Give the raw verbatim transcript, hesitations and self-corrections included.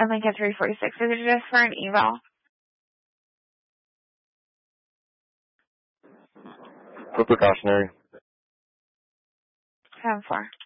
I think at three forty-six. Is it just for an eval? For precautionary. ten four.